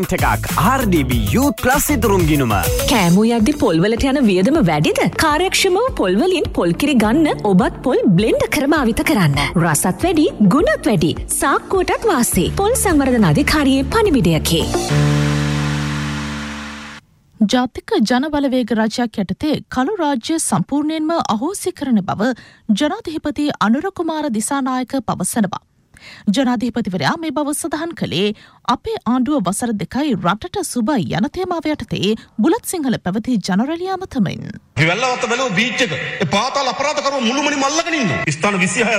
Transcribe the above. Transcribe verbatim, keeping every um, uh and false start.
එකක් ආර් ඩී බී Youth Plus ඉදරුම් ගිණුම. කෑමෝ යද්දි පොල්වලට යන වියදම වැඩිද? කාර්යක්ෂමව පොල් වලින් පොල් කිරි ගන්න ඔබත් පොල් බ්ලෙන්ඩ් කර භාවිත කරන්න. රසත් වැඩි, ගුණත් වැඩි. සාක්කුවටත් වාසි. පොල් සංවර්ධන අධිකාරියේ පණිවිඩයකි. ජාතික ජනබලවේග රජයක් යටතේ කළු රාජ්‍ය සම්පූර්ණයෙන්ම අහෝසි කරන බව ජනාධිපති අනුර කුමාර දිසානායක පවසනවා. ජනාධිපතිවරයා මේ බව සඳහන් කළේ අපේ ආණ්ඩුව වසර දෙකයි රටට සුබ යන තේමාව යටතේ බුලත් සිංහල පැවති ජනරැලිය අමතමින්. වෙල්ලවත්ත බැලුව බීච් එක. ඒ පාතාල අපරාධ කරුවෝ මුළුමනින්ම අල්ලගෙන ඉන්නවා. ස්ථාන විසිහය